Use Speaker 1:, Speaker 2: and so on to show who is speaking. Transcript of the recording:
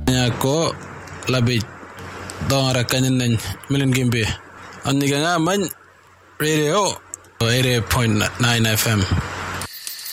Speaker 1: Nyako labi dongara kanyan milin gimbe. Aniga nga man radio 88.9 FM.